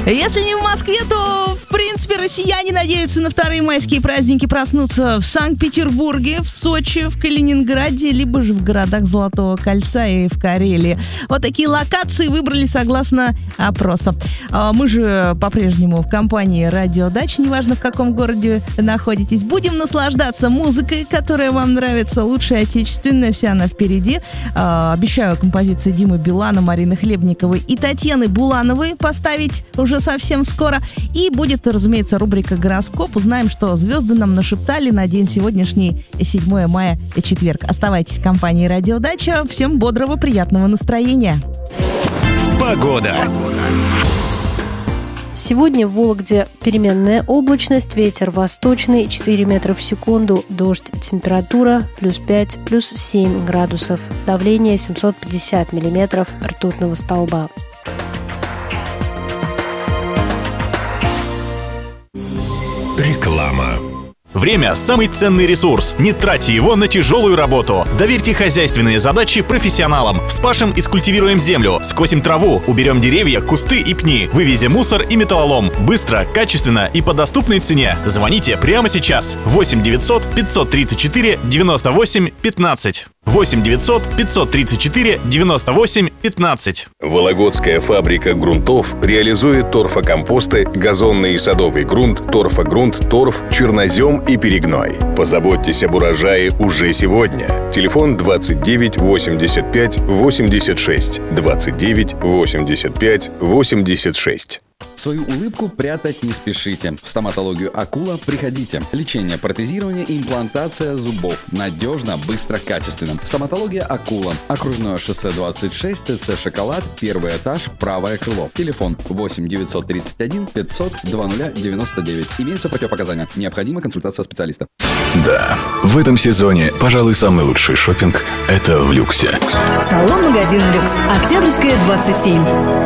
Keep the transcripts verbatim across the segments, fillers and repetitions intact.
Если не в Москве, то, в принципе, россияне надеются на вторые майские праздники проснуться в Санкт-Петербурге, в Сочи, в Калининграде, либо же в городах Золотого кольца и в Карелии. Вот такие локации выбрали согласно опроса. Мы же по-прежнему в компании «Радио Дача», неважно в каком городе находитесь. Будем наслаждаться музыкой, которая вам нравится, лучшая отечественная, вся она впереди. Обещаю композиции Димы Билана, Марины Хлебниковой и Татьяны Булановой поставить уже совсем скоро. И будет, разумеется, рубрика «Гороскоп». Узнаем, что звезды нам нашептали на день сегодняшний, седьмое мая, четверг. Оставайтесь в компании «Радио Дача». Всем бодрого, приятного настроения. Погода. Сегодня в Вологде переменная облачность, ветер восточный, четыре метра в секунду, дождь, температура плюс пять, плюс семь градусов, давление семьсот пятьдесят миллиметров ртутного столба. Реклама. Время – самый ценный ресурс. Не тратьте его на тяжелую работу. Доверьте хозяйственные задачи профессионалам. Вспашем и скультивируем землю, скосим траву, уберем деревья, кусты и пни, вывезем мусор и металлолом. Быстро, качественно и по доступной цене. Звоните прямо сейчас. восемь девятьсот пятьсот тридцать четыре девяносто восемь пятнадцать. восемь девятьсот пятьсот тридцать четыре девяносто восемь пятнадцать. Вологодская фабрика грунтов реализует торфокомпосты, газонный и садовый грунт, торфогрунт, торф, чернозем и перегной. Позаботьтесь об урожае уже сегодня. Телефон двадцать девять восемьдесят пять восемьдесят шесть. двадцать девять восемьдесят пять восемьдесят шесть. Свою улыбку прятать не спешите. В стоматологию «Акула» приходите. Лечение, протезирование и имплантация зубов. Надежно, быстро, качественно. Стоматология «Акула». Окружное шоссе двадцать шесть, ТЦ «Шоколад», первый этаж, правое крыло. Телефон восемь девятьсот тридцать один пятьсот двадцать девяносто девять. Имеются противопоказания. Необходима консультация специалиста. Да, в этом сезоне, пожалуй, самый лучший шопинг – это в люксе. Салон-магазин «Люкс». Октябрьская, двадцать семь.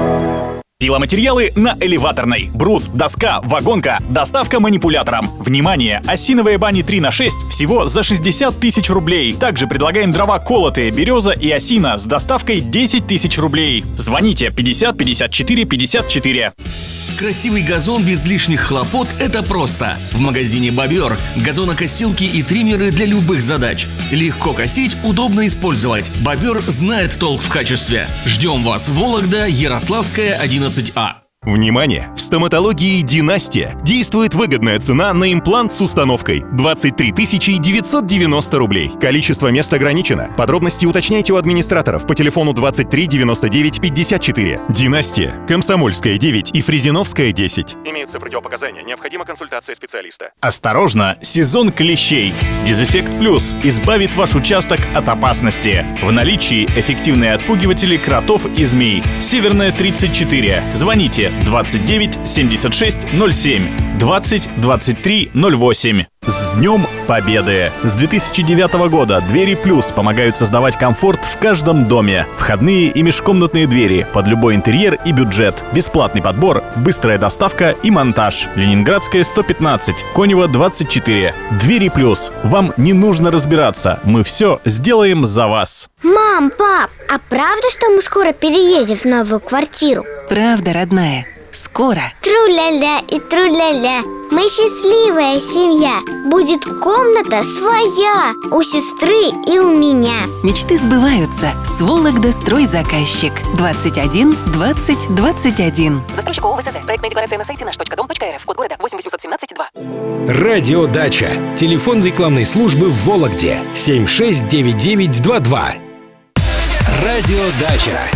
Пиломатериалы на Элеваторной. Брус, доска, вагонка, доставка манипулятором. Внимание! Осиновые бани три на шесть всего за шестьдесят тысяч рублей. Также предлагаем дрова колотые, береза и осина с доставкой десять тысяч рублей. Звоните пятьдесят пятьдесят четыре пятьдесят четыре. Красивый газон без лишних хлопот – это просто. В магазине «Бобер» газонокосилки и триммеры для любых задач. Легко косить, удобно использовать. «Бобер» знает толк в качестве. Ждем вас в Вологда, Ярославская, одиннадцать А. Внимание! В стоматологии «Династия» действует выгодная цена на имплант с установкой – двадцать три тысячи девятьсот девяносто рублей. Количество мест ограничено. Подробности уточняйте у администраторов по телефону двадцать три девяносто девять пятьдесят четыре. «Династия», Комсомольская, девять и Фрезеновская, десять. Имеются противопоказания. Необходима консультация специалиста. Осторожно! Сезон клещей. Дезэффект Плюс избавит ваш участок от опасности. В наличии эффективные отпугиватели кротов и змей. Северная, тридцать четыре. Звоните двадцать девять семьдесят шесть ноль семь, двадцать двадцать три ноль восемь. С Днем Победы! С две тысячи девятого года Двери Плюс помогают создавать комфорт в каждом доме. Входные и межкомнатные двери под любой интерьер и бюджет. Бесплатный подбор, быстрая доставка и монтаж. Ленинградская, сто пятнадцать, Конева, двадцать четыре. Двери Плюс. Вам не нужно разбираться. Мы все сделаем за вас. Мам, пап, а правда, что мы скоро переедем в новую квартиру? Правда, родная. Скоро. Тру-ля-ля и тру-ля-ля. Мы счастливая семья. Будет комната своя у сестры и у меня. Мечты сбываются. С Вологда стройзаказчик. двадцать один двадцать двадцать один. Застройщик ООО ВСЗ. Проектная декларация на сайте наш.дом.рф. Код города восемь восемьсот семнадцать два. Радио Дача. Телефон рекламной службы в Вологде. семь шесть девять девять два два. Радио Дача.